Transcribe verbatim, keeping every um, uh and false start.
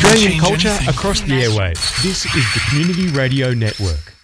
Australian culture across the airwaves. This is the Community Radio Network.